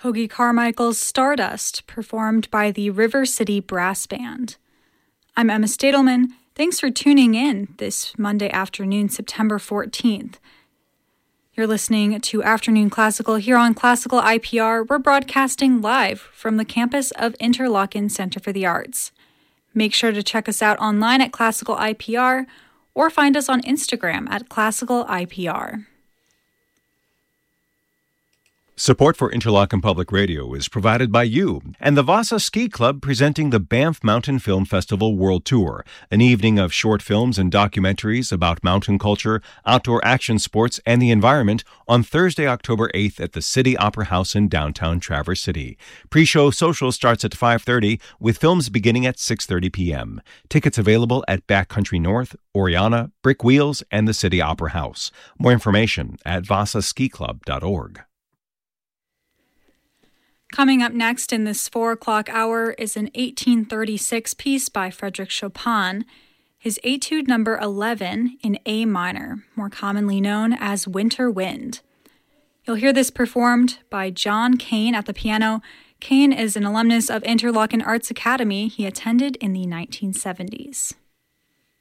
Hoagie Carmichael's Stardust, performed by the River City Brass Band. I'm Emma Stadelman. Thanks for tuning in this Monday afternoon, September 14th. You're listening to Afternoon Classical here on Classical IPR. We're broadcasting live from the campus of Interlochen Center for the Arts. Make sure to check us out online at Classical IPR or find us on Instagram at Classical IPR. Support for Interlochen Public Radio is provided by you and the Vasa Ski Club, presenting the Banff Mountain Film Festival World Tour, an evening of short films and documentaries about mountain culture, outdoor action sports, and the environment on Thursday, October 8th at the City Opera House in downtown Traverse City. Pre-show social starts at 5:30 with films beginning at 6:30 p.m. Tickets available at Backcountry North, Oriana, Brick Wheels, and the City Opera House. More information at vasaskiclub.org. Coming up next in this 4 o'clock hour is an 1836 piece by Frédéric Chopin, his Etude number 11 in A minor, more commonly known as Winter Wind. You'll hear this performed by John Kane at the piano. Kane is an alumnus of Interlochen Arts Academy. He attended in the 1970s.